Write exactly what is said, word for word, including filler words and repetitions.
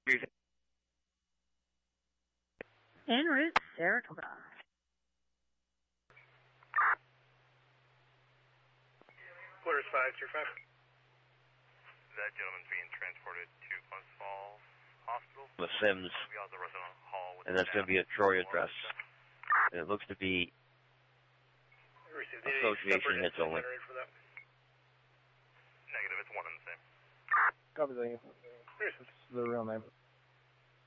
En route, Saratoga. Quarters five two five. That gentleman's being transported to Glens Falls Hospital. The Sims. And that's going to be a Troy address. And it looks to be association hits only. Negative, it's one and the same. Copy that. Here's the real name.